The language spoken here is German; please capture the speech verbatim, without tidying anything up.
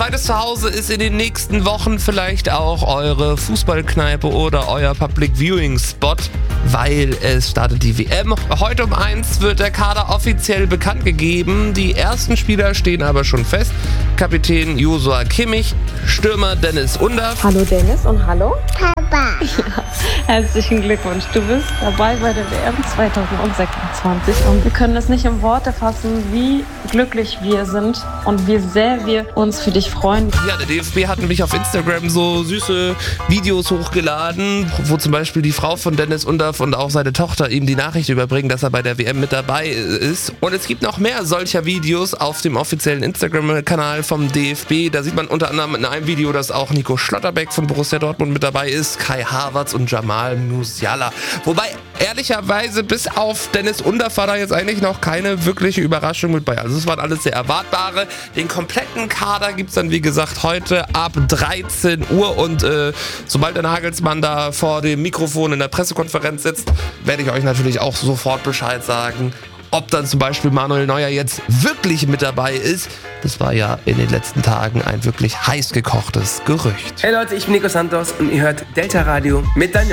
Zweites Zuhause ist in den nächsten Wochen vielleicht auch eure Fußballkneipe oder euer Public Viewing Spot, weil es startet die W M. Heute um eins wird der Kader offiziell bekannt gegeben. Die ersten Spieler stehen aber schon fest. Kapitän Joshua Kimmich, Stürmer Dennis Undaff. Hallo Dennis und hallo Papa. Ja, herzlichen Glückwunsch. Du bist dabei bei der W M zwanzig sechsundzwanzig und wir können es nicht in Worte fassen, wie glücklich wir sind und wie sehr wir uns für dich freuen. Ja, der D F B hat nämlich auf Instagram so süße Videos hochgeladen, wo zum Beispiel die Frau von Dennis Undaff und auch seine Tochter ihm die Nachricht überbringen, dass er bei der W M mit dabei ist. Und es gibt noch mehr solcher Videos auf dem offiziellen Instagram-Kanal vom D F B. Da sieht man unter anderem in einem Video, dass auch Nico Schlotterbeck von Borussia Dortmund mit dabei ist, Kai Havertz und Jamal Musiala. Wobei, ehrlicherweise, bis auf Dennis Undaff war da jetzt eigentlich noch keine wirkliche Überraschung mit bei. Also es waren alles sehr erwartbare. Den kompletten Kader gibt es dann, wie gesagt, heute ab dreizehn Uhr. Und äh, sobald der Nagelsmann da vor dem Mikrofon in der Pressekonferenz sitzt, werde ich euch natürlich auch sofort Bescheid sagen, ob dann zum Beispiel Manuel Neuer jetzt wirklich mit dabei ist. Das war ja in den letzten Tagen ein wirklich heiß gekochtes Gerücht. Hey Leute, ich bin Nico Santos und ihr hört Delta Radio mit Daniel.